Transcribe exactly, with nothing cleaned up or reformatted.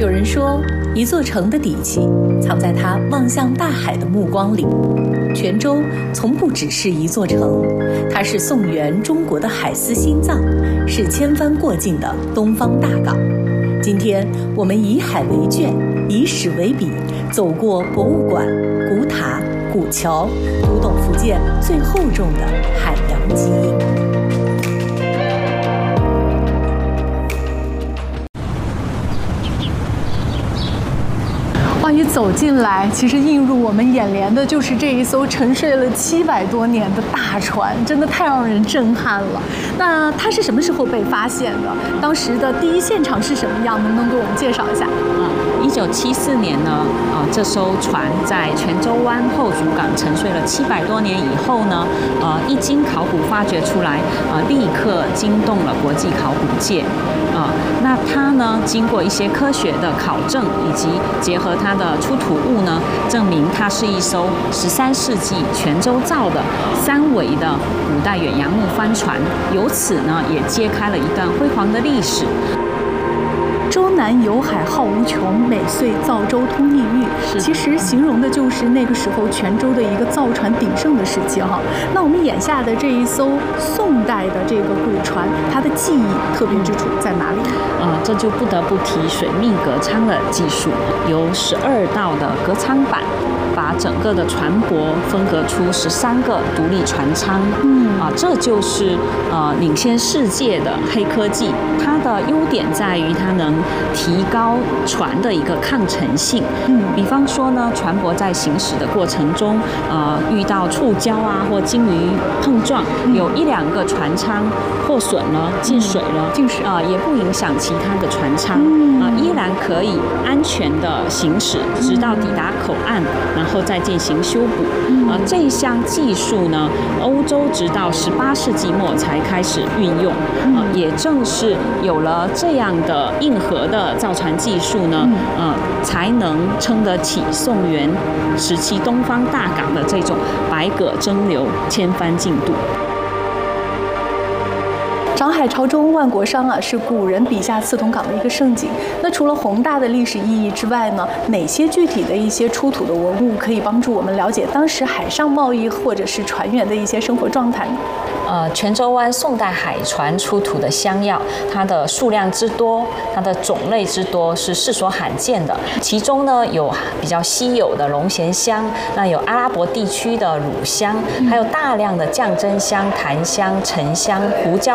有人说，一座城的底气藏在它望向大海的目光里。泉州从不只是一座城，它是宋元中国的海丝心脏，是千帆过尽的东方大港。今天我们以海为卷，以史为笔，走过博物馆、古塔、古桥，读懂福建最厚重的海洋基因。 哇，一走进来，其实映入我们眼帘的就是这一艘沉睡了七百多年的大船，真的太让人震撼了。那它是什么时候被发现的？当时的第一现场是什么样？能不能给我们介绍一下？ 啊，一九七四年呢，呃，这艘船在泉州湾后主港沉睡了七百多年以后呢，呃，一经考古发掘出来，呃，立刻惊动了国际考古界。啊、呃，那它呢，经过一些科学的考证，以及结合它的出土物呢，证明它是一艘十三世纪泉州造的三桅的古代远洋木帆船，由此呢，也揭开了一段辉煌的历史。 洲南有海浩无穷，每岁造舟通异域。其实形容的就是那个时候泉州的一个造船鼎盛的时期哈。那我们眼下的这一艘宋代的这个古船，它的技艺特别之处在哪里？ 啊、呃，这就不得不提水密隔舱的技术，由十二道的隔舱板，把整个的船舶分隔出十三个独立船舱。嗯啊、呃，这就是呃领先世界的黑科技。它的优点在于它能提高船的一个抗沉性。嗯，比方说呢，船舶在行驶的过程中，呃，遇到触礁啊或鲸鱼碰撞，嗯、有一两个船舱破损了、进水了， 进水啊、呃，也不影响其他的船舱，啊、嗯呃，依然可以安全的行驶，直到抵达口岸，然后再进行修补。嗯、呃，这一项技术呢，欧洲直到十八世纪末才开始运用。嗯、呃，也正是有了这样的硬核的造船技术呢，嗯、呃，才能撑得起宋元时期东方大港的这种百舸争流、千帆竞渡。 涨海潮中万国商啊，是古人笔下刺桐港的一个盛景。那除了宏大的历史意义之外呢，哪些具体的一些出土的文物可以帮助我们了解当时海上贸易或者是船员的一些生活状态呢？ 呃，泉州湾宋代海船出土的香药，它的数量之多，它的种类之多是世所罕见的。其中呢，有比较稀有的龙涎香，那有阿拉伯地区的乳香，还有大量的降真香、檀香、沉香、胡椒